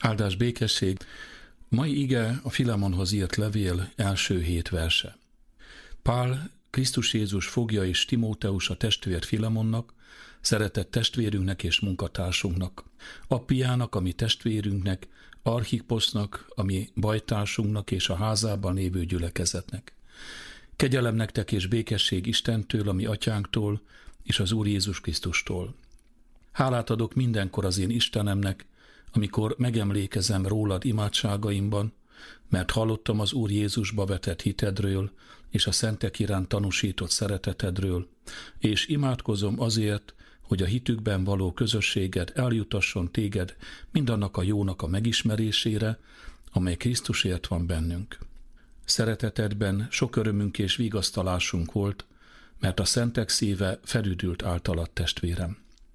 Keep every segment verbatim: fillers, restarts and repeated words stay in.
Áldás békesség. Mai ige a Filemonhoz írt levél első hét verse. Pál, Krisztus Jézus fogja és Timóteus a testvér Filemonnak, szeretett testvérünknek és munkatársunknak, Appiának, ami testvérünknek, Archipposznak, ami bajtársunknak és a házában lévő gyülekezetnek. Kegyelem nektek és békesség Istentől, ami atyánktól, és az Úr Jézus Krisztustól. Hálát adok mindenkor az én Istenemnek, amikor megemlékezem rólad imádságaimban, mert hallottam az Úr Jézusba vetett hitedről, és a szentek iránt tanúsított szeretetedről, és imádkozom azért, hogy a hitükben való közösséged eljutasson téged mindannak a jónak a megismerésére, amely Krisztusért van bennünk. Szeretetedben sok örömünk és vigasztalásunk volt, mert a szentek szíve felüdült általad, testvérem.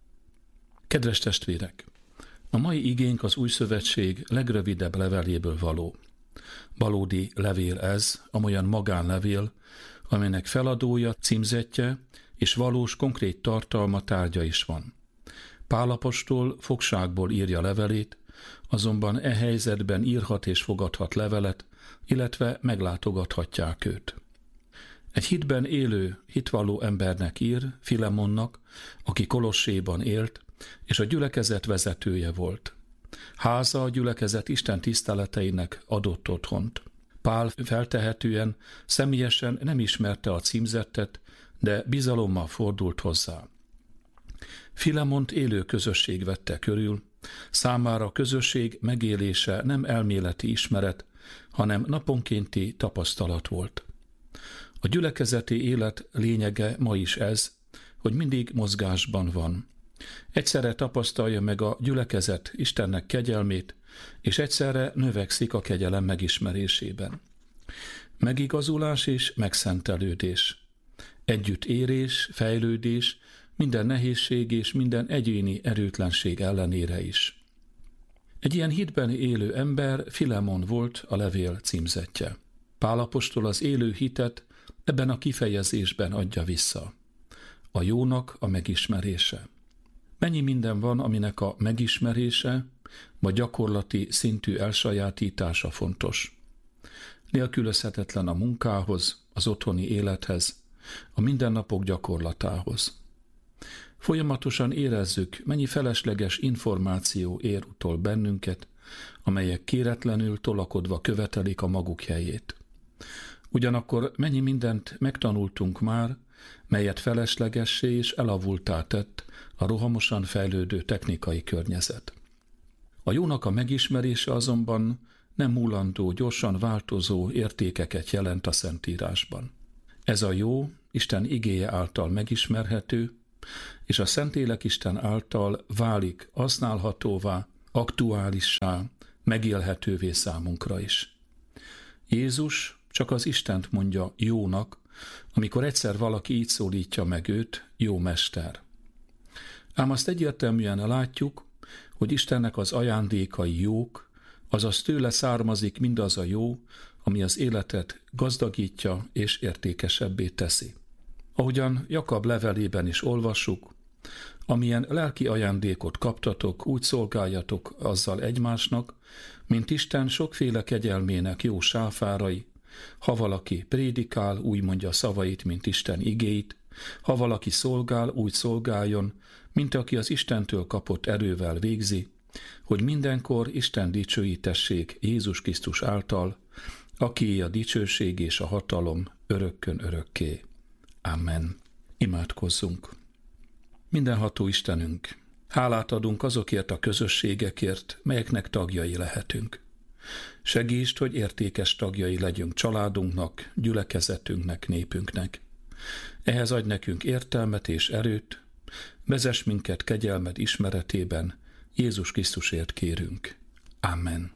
Kedves testvérek! A mai igénk az Új Szövetség legrövidebb leveléből való. Valódi levél ez, amolyan magánlevél, amelynek feladója, címzetje és valós, konkrét tartalma, tárgya is van. Pál apostol fogságból írja levelét, azonban e helyzetben írhat és fogadhat levelet, illetve meglátogathatják őt. Egy hitben élő, hitvalló embernek ír, Filemonnak, aki Kolosséban élt, és a gyülekezet vezetője volt. Háza a gyülekezet Isten tiszteleteinek adott otthont. Pál feltehetően személyesen nem ismerte a címzettet, de bizalommal fordult hozzá. Filemont élő közösség vette körül, számára a közösség megélése nem elméleti ismeret, hanem naponkénti tapasztalat volt. A gyülekezeti élet lényege ma is ez, hogy mindig mozgásban van. Egyszerre tapasztalja meg a gyülekezet Istennek kegyelmét, és egyszerre növekszik a kegyelem megismerésében. Megigazulás és megszentelődés. Együttérés, fejlődés, minden nehézség és minden egyéni erőtlenség ellenére is. Egy ilyen hitben élő ember Filemon volt a levél címzetje. Pál apostol az élő hitet ebben a kifejezésben adja vissza. A jónak a megismerése. Mennyi minden van, aminek a megismerése, vagy gyakorlati szintű elsajátítása fontos. Nélkülözhetetlen a munkához, az otthoni élethez, a mindennapok gyakorlatához. Folyamatosan érezzük, mennyi felesleges információ ér utol bennünket, amelyek kéretlenül tolakodva követelik a maguk helyét. Ugyanakkor mennyi mindent megtanultunk már, melyet feleslegessé és elavultá tett a rohamosan fejlődő technikai környezet. A jónak a megismerése azonban nem múlandó, gyorsan változó értékeket jelent a Szentírásban. Ez a jó Isten igéje által megismerhető, és a Szentlélek Isten által válik használhatóvá, aktuálissá, megélhetővé számunkra is. Jézus csak az Istent mondja jónak, amikor egyszer valaki így szólítja meg őt, jó mester. Ám azt egyértelműen látjuk, hogy Istennek az ajándékai jók, azaz tőle származik mindaz a jó, ami az életet gazdagítja és értékesebbé teszi. Ahogyan Jakab levelében is olvassuk, amilyen lelki ajándékot kaptatok, úgy szolgáljatok azzal egymásnak, mint Isten sokféle kegyelmének jó sáfárai, ha valaki prédikál, úgy mondja szavait, mint Isten igéit, ha valaki szolgál, úgy szolgáljon, mint aki az Istentől kapott erővel végzi, hogy mindenkor Isten dicsőítessék Jézus Krisztus által, akié a dicsőség és a hatalom örökkön örökké. Amen. Imádkozzunk. Mindenható Istenünk, hálát adunk azokért a közösségekért, melyeknek tagjai lehetünk. Segítsd, hogy értékes tagjai legyünk családunknak, gyülekezetünknek, népünknek. Ehhez adj nekünk értelmet és erőt, vezess minket kegyelmed ismeretében, Jézus Krisztusért kérünk. Amen.